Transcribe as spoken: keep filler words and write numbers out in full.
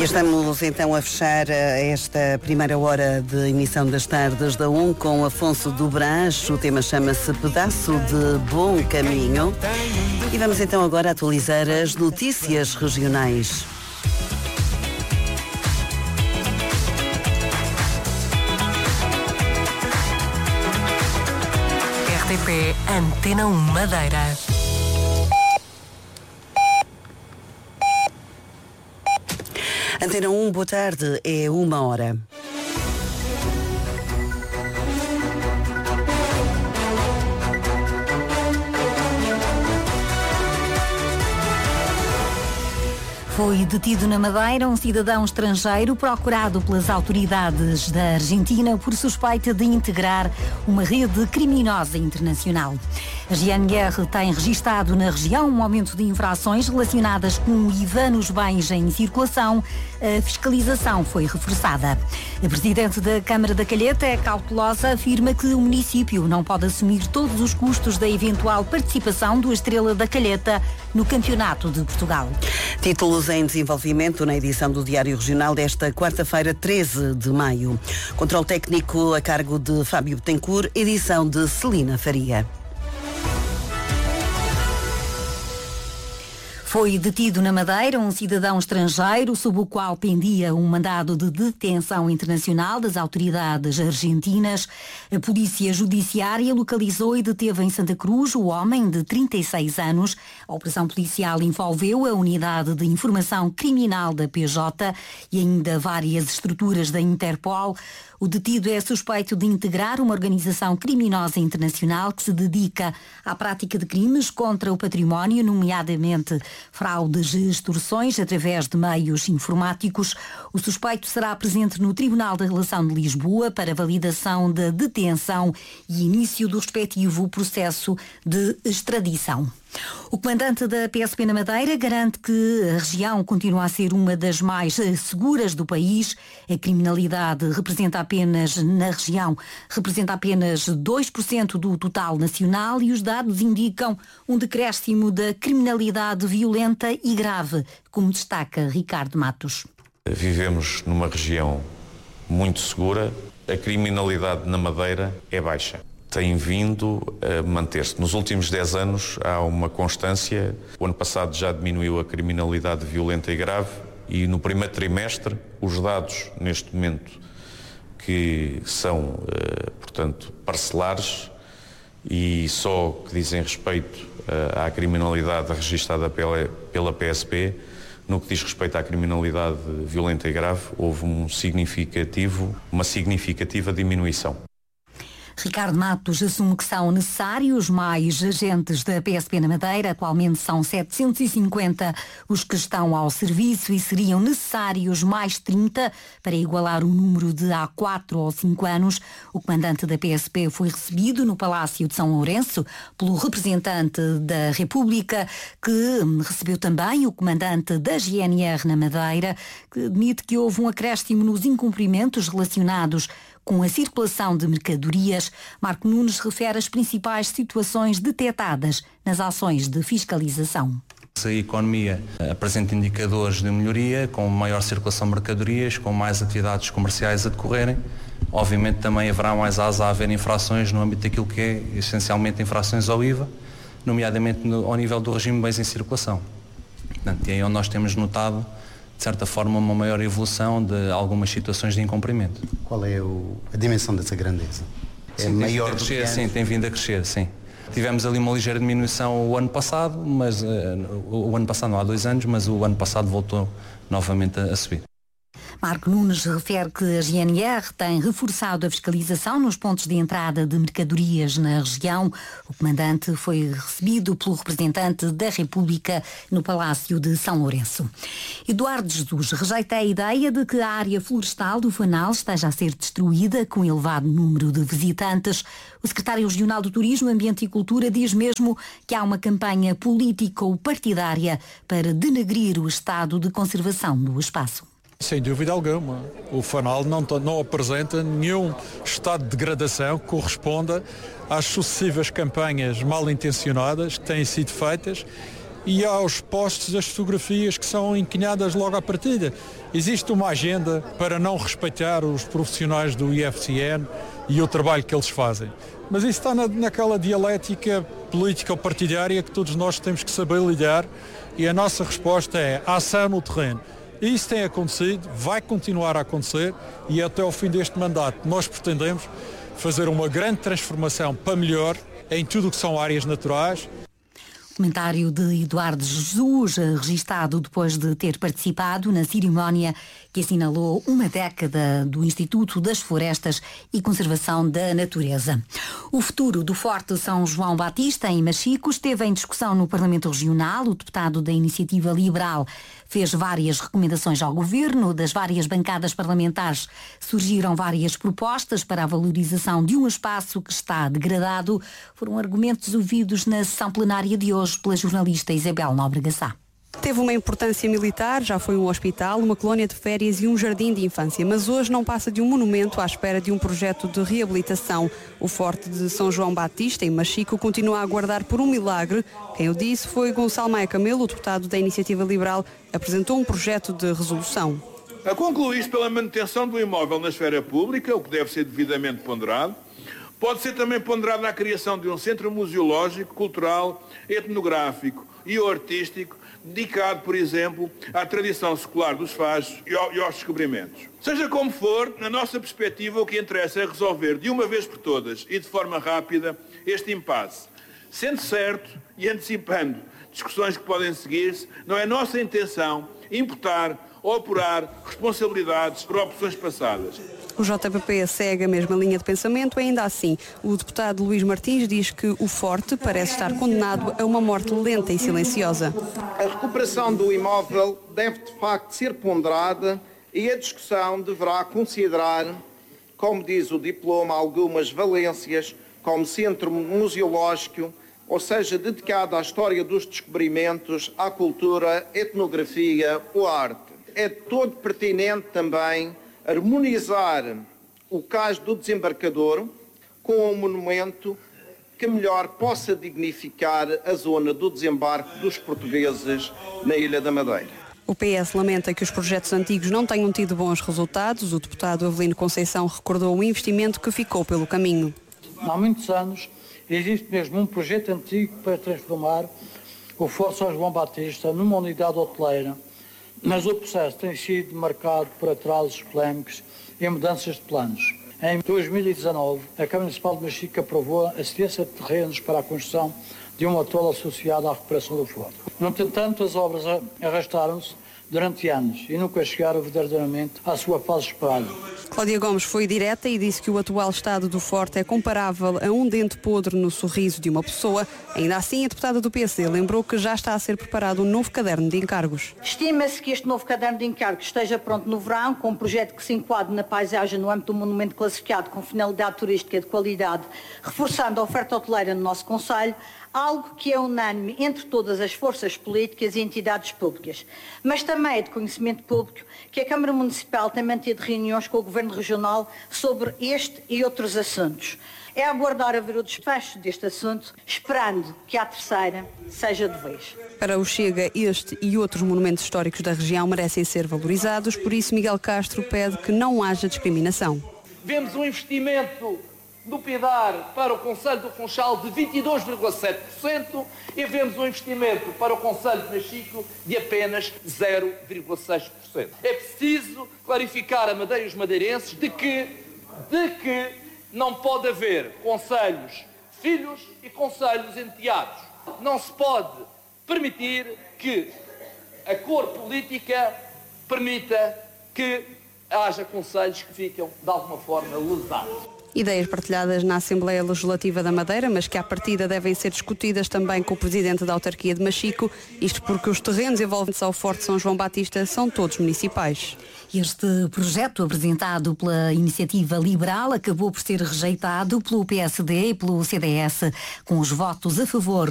E estamos então a fechar esta primeira hora de emissão das tardes da um com Afonso do Brás. O tema chama-se Pedaço de Bom Caminho. E vamos então agora atualizar as notícias regionais. R T P Antena um Madeira. Antena um, boa tarde, é uma hora. Foi detido na Madeira um cidadão estrangeiro procurado pelas autoridades da Argentina por suspeita de integrar uma rede criminosa internacional. A G N R tem registado na região um aumento de infrações relacionadas com o I V A nos bens em circulação. A fiscalização foi reforçada. A presidente da Câmara da Calheta, é cautelosa, afirma que o município não pode assumir todos os custos da eventual participação do Estrela da Calheta no Campeonato de Portugal. Títulos em desenvolvimento na edição do Diário Regional desta quarta-feira, treze de maio. Controle técnico a cargo de Fábio Betancourt, edição de Celina Faria. Foi detido na Madeira um cidadão estrangeiro sob o qual pendia um mandado de detenção internacional das autoridades argentinas. A Polícia Judiciária localizou e deteve em Santa Cruz o homem de trinta e seis anos. A operação policial envolveu a Unidade de Informação Criminal da P J e ainda várias estruturas da Interpol. O detido é suspeito de integrar uma organização criminosa internacional que se dedica à prática de crimes contra o património, nomeadamente fraudes e extorsões através de meios informáticos. O suspeito será presente no Tribunal da Relação de Lisboa para validação da detenção e início do respectivo processo de extradição. O comandante da P S P na Madeira garante que a região continua a ser uma das mais seguras do país. A criminalidade representa apenas, na região, representa apenas dois por cento do total nacional e os dados indicam um decréscimo da criminalidade violenta e grave, como destaca Ricardo Matos. Vivemos numa região muito segura, a criminalidade na Madeira é baixa. Tem vindo a manter-se. Nos últimos dez anos há uma constância. O ano passado já diminuiu a criminalidade violenta e grave e no primeiro trimestre os dados neste momento que são, portanto, parcelares e só que dizem respeito à criminalidade registada pela, pela P S P, no que diz respeito à criminalidade violenta e grave, houve um significativo, uma significativa diminuição. Ricardo Matos assume que são necessários mais agentes da P S P na Madeira. Atualmente são setecentos e cinquenta os que estão ao serviço e seriam necessários mais trinta para igualar o número de há quatro ou cinco anos. O comandante da P S P foi recebido no Palácio de São Lourenço pelo representante da República, que recebeu também o comandante da G N R na Madeira, que admite que houve um acréscimo nos incumprimentos relacionados com a circulação de mercadorias. Marco Nunes refere as principais situações detectadas nas ações de fiscalização. Se a economia apresenta indicadores de melhoria, com maior circulação de mercadorias, com mais atividades comerciais a decorrerem, obviamente também haverá mais asa a haver infrações no âmbito daquilo que é essencialmente infrações ao I V A, nomeadamente no, ao nível do regime de bens em circulação. Portanto, e aí onde nós temos notado, de certa forma, uma maior evolução de algumas situações de incumprimento. Qual é o, a dimensão dessa grandeza? É sim, maior do que sim, tem vindo a crescer, sim. Tivemos ali uma ligeira diminuição o ano passado, mas uh, o ano passado não há dois anos, mas o ano passado voltou novamente a, a subir. Marco Nunes refere que a G N R tem reforçado a fiscalização nos pontos de entrada de mercadorias na região. O comandante foi recebido pelo representante da República no Palácio de São Lourenço. Eduardo Jesus rejeita a ideia de que a área florestal do Fanal esteja a ser destruída com elevado número de visitantes. O secretário regional do Turismo, Ambiente e Cultura diz mesmo que há uma campanha política ou partidária para denegrir o estado de conservação do espaço. Sem dúvida alguma. O Fanal não, não apresenta nenhum estado de degradação que corresponda às sucessivas campanhas mal intencionadas que têm sido feitas e aos postos as fotografias que são enquinhadas logo à partida. Existe uma agenda para não respeitar os profissionais do I F C N e o trabalho que eles fazem. Mas isso está na, naquela dialética política ou partidária que todos nós temos que saber lidar, e a nossa resposta é ação no terreno. Isso tem acontecido, vai continuar a acontecer, e até ao fim deste mandato nós pretendemos fazer uma grande transformação para melhor em tudo o que são áreas naturais. Comentário de Eduardo Jesus, registado depois de ter participado na cerimónia que assinalou uma década do Instituto das Florestas e Conservação da Natureza. O futuro do Forte São João Batista, em Machico, esteve em discussão no Parlamento Regional. O deputado da Iniciativa Liberal fez várias recomendações ao Governo. Das várias bancadas parlamentares surgiram várias propostas para a valorização de um espaço que está degradado. Foram argumentos ouvidos na sessão plenária de hoje pela jornalista Isabel Nóbrega Sá. Teve uma importância militar, já foi um hospital, uma colónia de férias e um jardim de infância, mas hoje não passa de um monumento à espera de um projeto de reabilitação. O Forte de São João Batista, em Machico, continua a aguardar por um milagre. Quem o disse foi Gonçalo Maia Camelo, o deputado da Iniciativa Liberal, apresentou um projeto de resolução. A concluir-se pela manutenção do imóvel na esfera pública, o que deve ser devidamente ponderado. Pode ser também ponderado na criação de um centro museológico, cultural, etnográfico e artístico, dedicado, por exemplo, à tradição secular dos fajos e aos descobrimentos. Seja como for, na nossa perspectiva, o que interessa é resolver de uma vez por todas e de forma rápida este impasse. Sendo certo e antecipando discussões que podem seguir-se, não é nossa intenção imputar ou apurar responsabilidades por opções passadas. O J P P segue a mesma linha de pensamento. Ainda assim, o deputado Luís Martins diz que o Forte parece estar condenado a uma morte lenta e silenciosa. A recuperação do imóvel deve de facto ser ponderada e a discussão deverá considerar, como diz o diploma, algumas valências como centro museológico, ou seja, dedicado à história dos descobrimentos, à cultura, etnografia ou arte. É todo pertinente também harmonizar o cais do desembarcador com um monumento que melhor possa dignificar a zona do desembarque dos portugueses na Ilha da Madeira. O P S lamenta que os projetos antigos não tenham tido bons resultados. O deputado Avelino Conceição recordou o investimento que ficou pelo caminho. Há muitos anos existe mesmo um projeto antigo para transformar o Forte São João Batista numa unidade hoteleira, mas o processo tem sido marcado por atrasos polémicos e mudanças de planos. Em dois mil e dezanove, a Câmara Municipal de Machico aprovou a cedência de terrenos para a construção de um hotel associado à recuperação do Forte. No entanto, as obras arrastaram-se durante anos e nunca chegaram verdadeiramente à sua fase esperada. Cláudia Gomes foi direta e disse que o atual estado do Forte é comparável a um dente podre no sorriso de uma pessoa. Ainda assim, a deputada do P S D lembrou que já está a ser preparado um novo caderno de encargos. Estima-se que este novo caderno de encargos esteja pronto no verão, com um projeto que se enquadre na paisagem no âmbito do monumento classificado com finalidade turística de qualidade, reforçando a oferta hoteleira no nosso concelho, algo que é unânime entre todas as forças políticas e entidades públicas. Mas também é de conhecimento público que a Câmara Municipal tem mantido reuniões com o Governo Regional sobre este e outros assuntos. É aguardar a ver o desfecho deste assunto, esperando que a terceira seja de vez. Para o Chega, este e outros monumentos históricos da região merecem ser valorizados, por isso Miguel Castro pede que não haja discriminação. Vemos um investimento do PIDAR para o Concelho do Funchal de vinte e dois vírgula sete por cento e vemos um investimento para o Concelho de Machico de apenas zero vírgula seis por cento. É preciso clarificar a Madeira e os madeirenses de que, de que não pode haver concelhos filhos e concelhos enteados. Não se pode permitir que a cor política permita que haja concelhos que ficam, de alguma forma, lesados. Ideias partilhadas na Assembleia Legislativa da Madeira, mas que à partida devem ser discutidas também com o Presidente da Autarquia de Machico, isto porque os terrenos envolventes ao Forte São João Batista são todos municipais. Este projeto, apresentado pela Iniciativa Liberal, acabou por ser rejeitado pelo P S D e pelo C D S, com os votos a favor